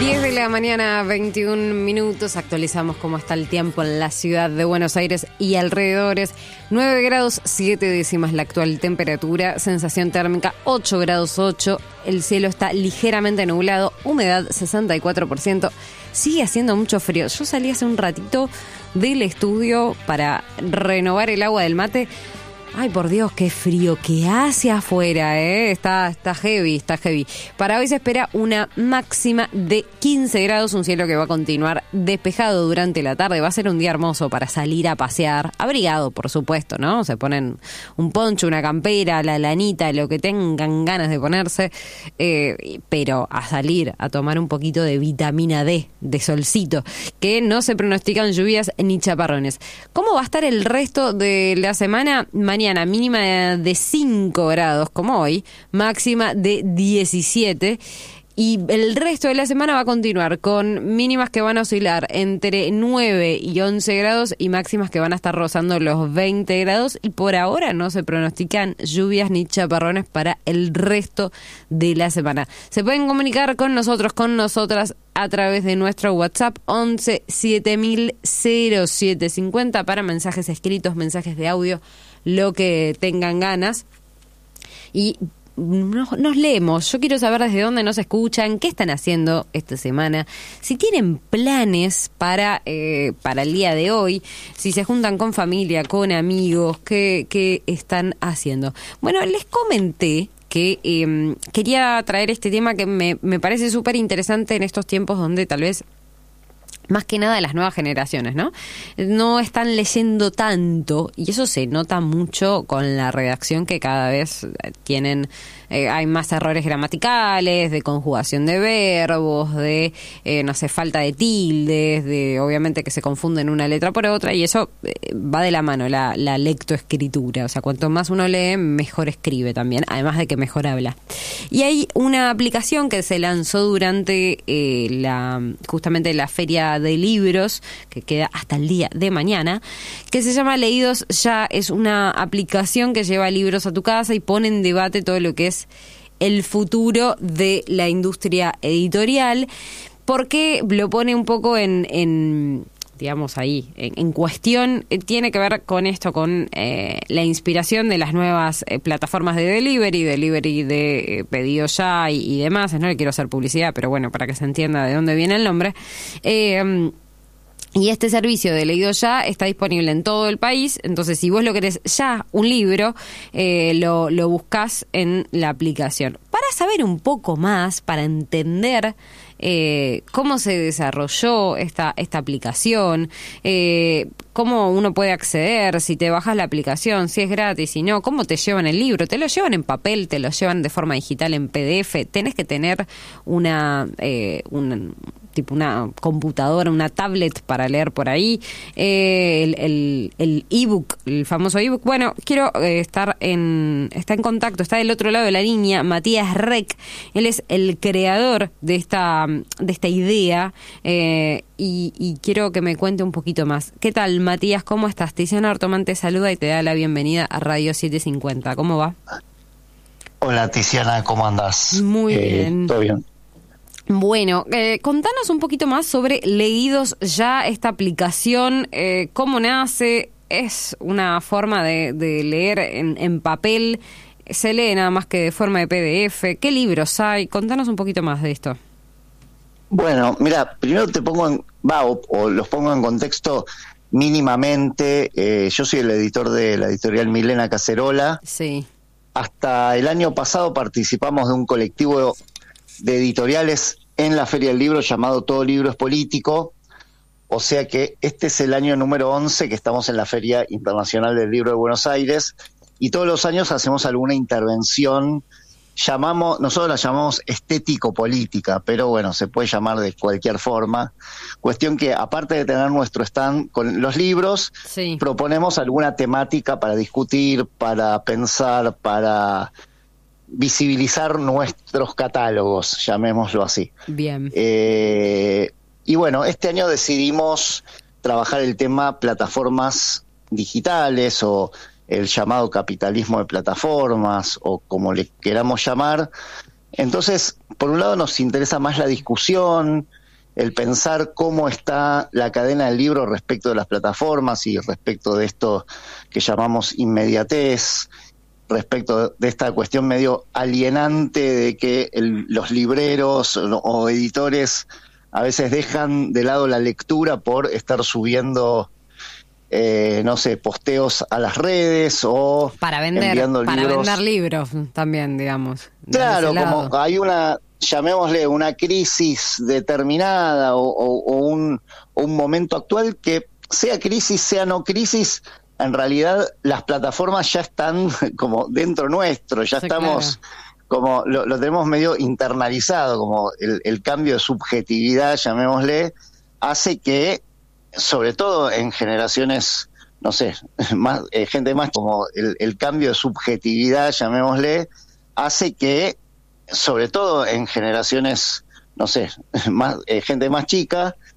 10 de la mañana, 21 minutos. Actualizamos cómo está el tiempo en la ciudad de Buenos Aires y alrededores. 9 grados 7 décimas la actual temperatura. Sensación térmica 8 grados 8. El cielo está ligeramente nublado. Humedad 64%. Sigue haciendo mucho frío. Yo salí hace un ratito del estudio para renovar el agua del mate. Ay, por Dios, qué frío que hace afuera, Está heavy. Para hoy se espera una máxima de 15 grados, un cielo que va a continuar despejado durante la tarde. Va a ser un día hermoso para salir a pasear, abrigado, por supuesto, ¿no? Se ponen un poncho, una campera, la lanita, lo que tengan ganas de ponerse, pero a salir, a tomar un poquito de vitamina D, de solcito, que no se pronostican lluvias ni chaparrones. ¿Cómo va a estar el resto de la semana? Mañana mínima de 5 grados como hoy, máxima de 17, y el resto de la semana va a continuar con mínimas que van a oscilar entre 9 y 11 grados y máximas que van a estar rozando los 20 grados, y por ahora no se pronostican lluvias ni chaparrones para el resto de la semana. Se pueden comunicar con nosotros, con nosotras, a través de nuestro WhatsApp 11 7000 0750 para mensajes escritos, mensajes de audio, lo que tengan ganas. Y nos leemos. Yo quiero saber desde dónde nos escuchan, qué están haciendo esta semana, si tienen planes para el día de hoy, si se juntan con familia, con amigos, qué están haciendo. Bueno, les comenté que quería traer este tema que me parece súper interesante en estos tiempos donde tal vez más que nada las nuevas generaciones, ¿no? No están leyendo tanto, y eso se nota mucho con la redacción, que cada vez tienen, hay más errores gramaticales, de conjugación de verbos, de, falta de tildes, de obviamente que se confunden una letra por otra, y eso va de la mano, la lectoescritura. O sea, cuanto más uno lee, mejor escribe también, además de que mejor habla. Y hay una aplicación que se lanzó durante justamente la feria de libros, que queda hasta el día de mañana, que se llama Leídos Ya. Es una aplicación que lleva libros a tu casa y pone en debate todo lo que es el futuro de la industria editorial, porque lo pone un poco en cuestión. Tiene que ver con esto, con la inspiración de las nuevas plataformas de delivery de pedido ya y demás. No le quiero hacer publicidad, pero bueno, para que se entienda de dónde viene el nombre. Y este servicio de Leído Ya está disponible en todo el país. Entonces, si vos lo querés ya, un libro, lo buscás en la aplicación. Para saber un poco más, para entender cómo se desarrolló esta aplicación, cómo uno puede acceder, si te bajas la aplicación, si es gratis, si no, cómo te llevan el libro, te lo llevan en papel, te lo llevan de forma digital en PDF, tenés que tener una computadora, una tablet para leer por ahí, el ebook, el famoso ebook. Bueno, quiero está en contacto, está del otro lado de la línea, Matías Rec. Él es el creador de esta idea, y quiero que me cuente un poquito más. ¿Qué tal, Matías? ¿Cómo estás? Tiziana Artomán te saluda y te da la bienvenida a Radio 750. ¿Cómo va? Hola, Tiziana, ¿cómo andás? Muy bien. ¿Todo bien? Bueno, contanos un poquito más sobre Leídos Ya, esta aplicación, cómo nace. Es una forma de leer en papel, se lee nada más que de forma de PDF. ¿Qué libros hay? Contanos un poquito más de esto. Bueno, mira, primero te pongo o los pongo en contexto mínimamente. Yo soy el editor de la editorial Milena Cacerola. Sí. Hasta el año pasado participamos de un colectivo de editoriales en la Feria del Libro llamado Todo Libro es Político, o sea que este es el año número 11 que estamos en la Feria Internacional del Libro de Buenos Aires, y todos los años hacemos alguna intervención, nosotros la llamamos estético-política, pero bueno, se puede llamar de cualquier forma, cuestión que aparte de tener nuestro stand con los libros, sí, proponemos alguna temática para discutir, para pensar, para visibilizar nuestros catálogos, llamémoslo así. Bien. Y bueno, este año decidimos trabajar el tema plataformas digitales, o el llamado capitalismo de plataformas, o como le queramos llamar, Entonces, por un lado nos interesa más la discusión, el pensar cómo está la cadena del libro respecto de las plataformas y respecto de esto que llamamos inmediatez, respecto de esta cuestión medio alienante de que los libreros o editores a veces dejan de lado la lectura por estar subiendo no sé, posteos a las redes o para enviando libros. vender libros también, digamos. Claro, como hay una, llamémosle una crisis determinada o un momento actual que sea crisis, sea no crisis, en realidad las plataformas ya están como dentro nuestro, ya estamos, claro, como lo tenemos medio internalizado, como el cambio de subjetividad, llamémosle, hace que, sobre todo en generaciones, no sé, más gente más, como el cambio de subjetividad, llamémosle, hace que, sobre todo en generaciones, no sé, más gente más chica,